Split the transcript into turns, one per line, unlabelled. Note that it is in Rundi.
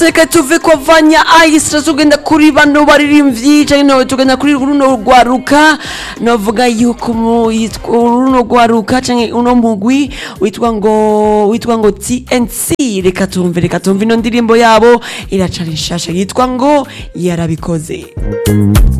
Reka tuve kwa Vanya Ice tugenda kuri bano baririmvyi canke tugenda kuri runo rwaruka novuga yuko runo rwaruka canke uno mugwi witwa ngo TNC. Reka tumve ino ndirimbo yabo iracari nshasha yitwa ngo yarabikoze.